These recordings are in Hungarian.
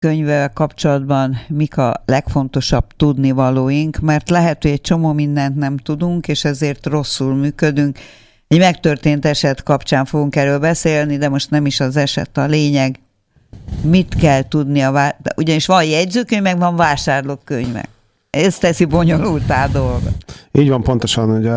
könyvvel kapcsolatban mik a legfontosabb tudnivalóink, mert lehet, hogy egy csomó mindent nem tudunk, és ezért rosszul működünk. Egy megtörtént eset kapcsán fogunk erről beszélni, de most nem is az eset a lényeg. Mit kell tudni, ugyanis van jegyzőkönyv, meg van vásárlókönyv. Ez teszi bonyolultá dolgot. Így van, pontosan. Ugye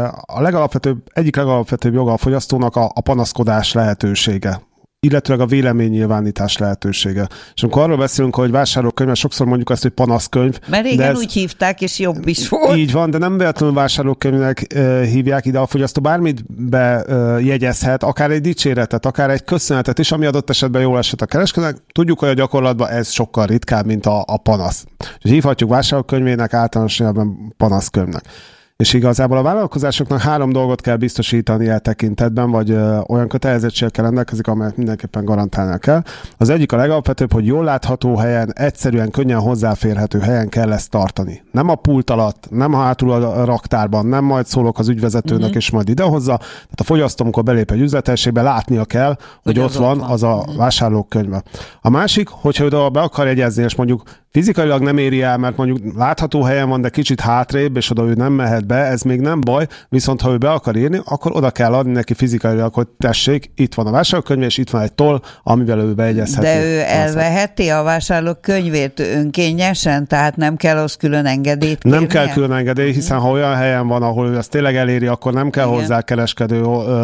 egyik legalapvetőbb joga a fogyasztónak a panaszkodás lehetősége, illetőleg a véleménynyilvánítás lehetősége. És amikor arról beszélünk, hogy vásárlókönyv, sokszor mondjuk azt, hogy panaszkönyv. Mert régen úgy hívták, és jobb is volt. Így van, de nem véletlenül vásárlókönyvnek hívják ide a fogyasztó. Bármit bejegyezhet, akár egy dicséretet, akár egy köszönetet is, ami adott esetben jól esett a kereskedőnek. Tudjuk, hogy a gyakorlatban ez sokkal ritkább, mint a panasz. És hívhatjuk vásárlókönyvének, általános nyelven panaszkönyvnek. És igazából a vállalkozásoknak 3 dolgot kell biztosítani e tekintetben, vagy olyan kötelezettségekkel rendelkezik, amelyet mindenképpen garantálni kell. Az egyik a legalapvetőbb, hogy jól látható helyen, egyszerűen, könnyen hozzáférhető helyen kell ezt tartani. Nem a pult alatt, nem hátul a raktárban, nem majd szólok az ügyvezetőnek, és majd idehozza. Tehát a fogyasztó, amikor belép egy üzlethelyiségbe, látnia kell, hogy ott van az a vásárlókönyve. A másik, hogyha oda be akar jegyezni, és mondjuk fizikailag nem éri el, mert mondjuk látható helyen van, de kicsit hátrébb, és oda ő nem mehet be, ez még nem baj, viszont ha ő be akar írni, akkor oda kell adni neki fizikailag, hogy tessék, itt van a vásárlókönyv, és itt van egy toll, amivel ő bejegyezheti. De ő elveheti a vásárlókönyvét önkényesen, tehát nem kell az külön engedélyt kérnie? Nem kell külön engedély, hiszen ha olyan helyen van, ahol ő azt tényleg eléri, akkor nem kell hozzá kereskedő,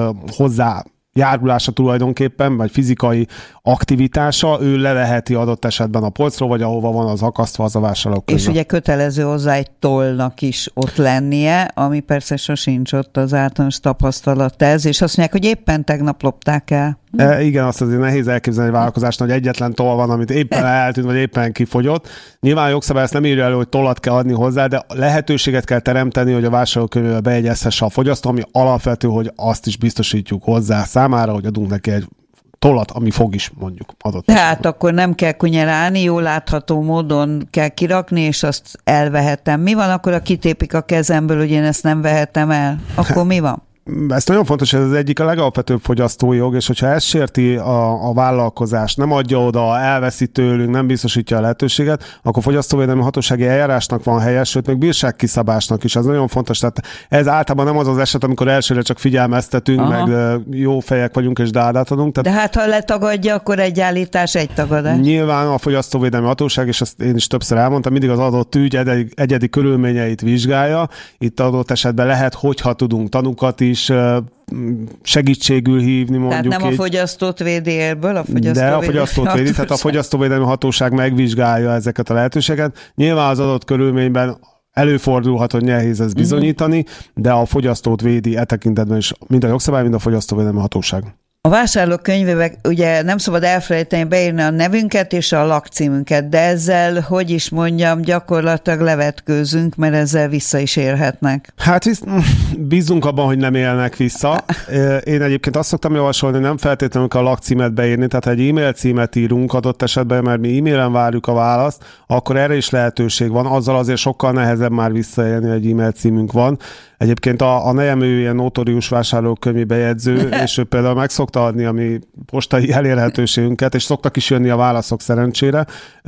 hozzá járulása tulajdonképpen, vagy fizikai aktivitása, ő leveheti adott esetben a polcról, vagy ahova van az akasztva az a vásárlókönyv. És ugye kötelező hozzá egy tollnak is ott lennie, ami persze sosincs ott az általános tapasztalat ez, és azt mondják, hogy éppen tegnap lopták el. Igen, azt azért nehéz elképzelni egy vállalkozásnak, hogy egyetlen toll van, amit éppen eltűnt, vagy éppen kifogyott. Nyilván a jogszabály ezt nem írja elő, hogy tollat kell adni hozzá, de lehetőséget kell teremteni, hogy a vásárlókönyvbe bejegyezhesse a fogyasztó, ami alapvető, hogy azt is biztosítjuk hozzá számára, hogy adunk neki egy tollat, ami fog is, mondjuk adott. Tehát akkor nem kell kunyerálni, jól látható módon kell kirakni, és azt elvehetem. Mi van akkor, ha kitépik a kezemből, hogy én ezt nem vehetem el? Akkor mi van? Ez nagyon fontos, ez az egyik a legalapvetőbb fogyasztói jog, és hogyha ez sérti a vállalkozást, nem adja oda, elveszi tőlünk, nem biztosítja a lehetőséget, akkor fogyasztóvédelmi hatósági eljárásnak van helye, sőt, még bírságkiszabásnak is, ez nagyon fontos. Tehát ez általában nem az az eset, amikor elsőre csak figyelmeztetünk, meg jó fejek vagyunk, és dádát adunk. Tehát de hát ha letagadja, akkor egy állítás, egy tagadás. Nyilván a fogyasztóvédelmi hatóság, és ezt én is többször elmondtam, mindig az adott ügy egyedi körülményeit vizsgálja. Itt adott esetben lehet, hogyha tudunk tanúkat is segítségül hívni, mondjuk. Tehát nem a fogyasztót védi ebből, de a fogyasztót védi, tehát a fogyasztóvédelmi hatóság megvizsgálja ezeket a lehetőségeket. Nyilván az adott körülményben előfordulhat, hogy nehéz ez bizonyítani, de a fogyasztót védi e tekintetben is mind a jogszabály, mind a fogyasztóvédelmi hatóság. A vásárlókönyvek ugye nem szabad elfelejteni beírni a nevünket és a lakcímünket, de ezzel, hogy is mondjam, gyakorlatilag levetkőzünk, mert ezzel vissza is élhetnek. Hát bízunk abban, hogy nem élnek vissza. Én egyébként azt szoktam javasolni, hogy nem feltétlenül kell a lakcímet beírni, tehát ha egy e-mail címet írunk adott esetben, mert mi e-mailen várjuk a választ, akkor erre is lehetőség van, azzal azért sokkal nehezebb már visszaélni, hogy egy e-mail címünk van. Egyébként a nejem ő ilyen notórius vásárlókönyvi bejegyző, és ő például meg szokta adni a mi postai elérhetőségünket, és szoktak is jönni a válaszok szerencsére.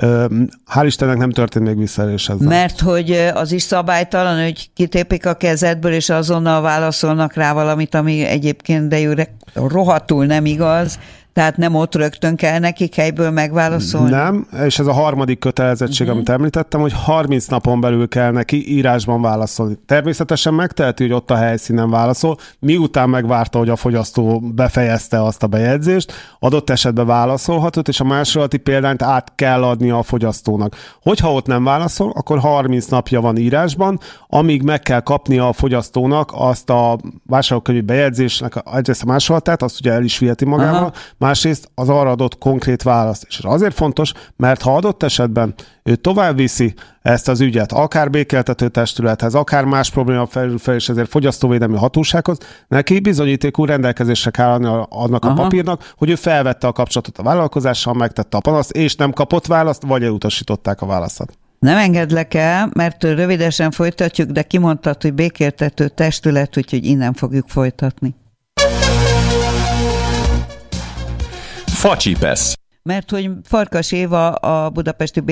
Hál' Istennek nem történt még visszaélés ezzel. Mert hogy az is szabálytalan, hogy kitépik a kezedből, és azonnal válaszolnak rá valamit, ami egyébként de rohadtul nem igaz. Tehát nem ott rögtön kell nekik helyből megválaszolni? Nem, és ez a harmadik kötelezettség, amit említettem, hogy 30 napon belül kell neki írásban válaszolni. Természetesen megteheti, hogy ott a helyszínen válaszol, miután megvárta, hogy a fogyasztó befejezte azt a bejegyzést, adott esetben válaszolhatott, és a másolati példányt át kell adni a fogyasztónak. Hogyha ott nem válaszol, akkor 30 napja van írásban, amíg meg kell kapnia a fogyasztónak azt a vásárlókönyvi bejegyzésnek egyrészt a másolatát, azt ugye el is viheti magával, másrészt az arra adott konkrét választ. És azért fontos, mert ha adott esetben ő tovább viszi ezt az ügyet, akár békéltető testülethez, akár más probléma felül fel, és ezért fogyasztóvédelmi hatósághoz, neki bizonyítékú rendelkezésre kell adni annak a papírnak, hogy ő felvette a kapcsolatot a vállalkozással, megtette a panaszt, és nem kapott választ, vagy elutasították a válaszat. Nem engedlek el, mert rövidesen folytatjuk, de kimondtad, hogy békéltető testület, úgyhogy innen fogjuk folytatni. Facsipesz. mert hogy Farkas Éva, a budapesti